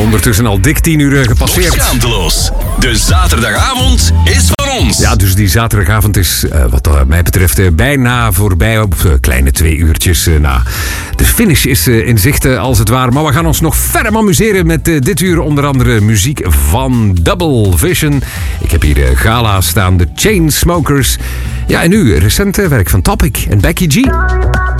Ondertussen al dik 10 uur gepasseerd. Schaamteloos. De zaterdagavond is van ons. Ja, dus die zaterdagavond is wat mij betreft bijna voorbij op kleine 2 uurtjes na. De finish is in zicht als het ware. Maar we gaan ons nog verder amuseren met dit uur onder andere muziek van Double Vision. Ik heb hier Gala staan, de Chainsmokers. Ja, en nu recent werk van Topic en Becky G.